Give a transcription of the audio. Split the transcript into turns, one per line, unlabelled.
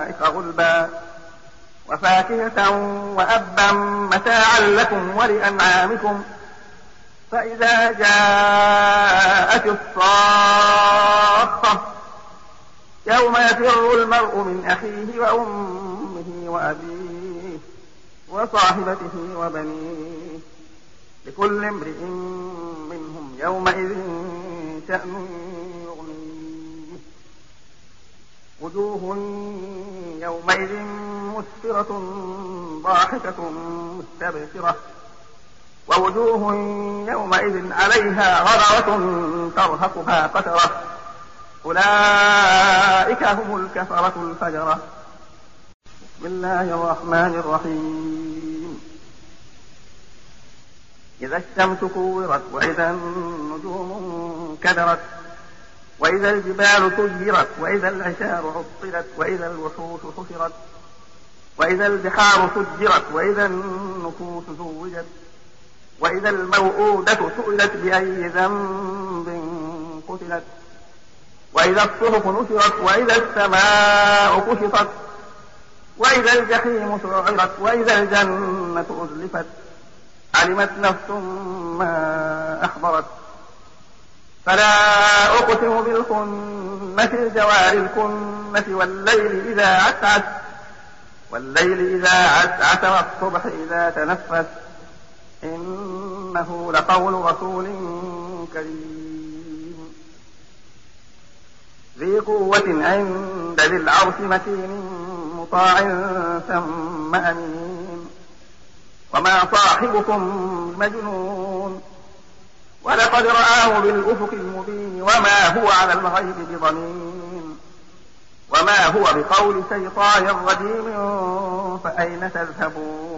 غلبا وفاكهة وأبا متاعا لكم ولأنعامكم. فإذا جاءت الصاخة يوم يفر المرء من أخيه وأمه وأبيه وصاحبته وبنيه لكل امرئ منهم يومئذ شأن يغنيه. وجوه يومئذ مسفرة ضاحكة مستبشرة ووجوه يومئذ عليها غبرة ترهقها قترة أولئك هم الكفرة الفجرة. بسم الله الرحمن الرحيم. إذا الشمس كورت وإذا النجوم كدرت وإذا الجبال سيرت وإذا العشار عطلت وإذا الوحوش حشرت وإذا البحار سجرت وإذا النفوس زوجت وإذا الموءودة سئلت بأي ذنب قتلت وإذا الصحف نشرت وإذا السماء كشطت وإذا الجحيم سعرت وإذا الجنة أزلفت علمت نفس ما أحضرت. فلا أقسم بالخنس الجوار الكنس والليل إذا عسعس والصبح إذا تنفس إنه لقول رسول كريم ذي قوة عند ذي العرش مكين مطاع ثم أمين وما صاحبكم بمجنون ولقد رآه بالأفق المبين وما هو على الغيب بضنين وما هو بقول شيطان رجيم فأين تذهبون